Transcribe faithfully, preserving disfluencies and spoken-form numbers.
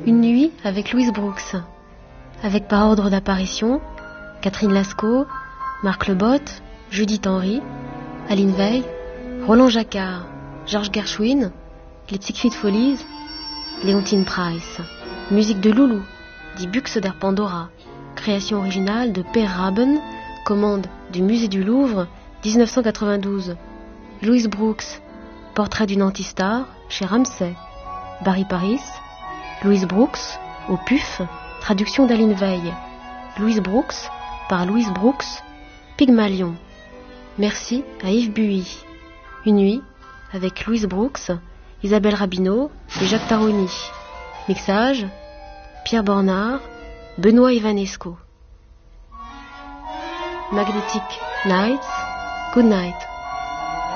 Une nuit avec Louise Brooks. Avec par ordre d'apparition, Catherine Lascaux, Marc Lebotte, Judith Henry, Aline Veil, Roland Jacquard, Georges Gershwin, les Siegfried Follies, Léontine Price. Musique de Loulou, dit Buxe der Pandora. Création originale de Per Raben, commande du Musée du Louvre, dix-neuf cent quatre-vingt-douze. Louise Brooks, portrait d'une antistar, chez Ramsay. Barry Paris, Louise Brooks, au P U F, traduction d'Aline Veil. Louise Brooks, par Louise Brooks, Pygmalion. Merci à Yves Buy. Une nuit, avec Louise Brooks, Isabelle Rabineau et Jacques Taroni. Mixage, Pierre Bornard, Benoît Ivanesco. Magnetic Nights, good night.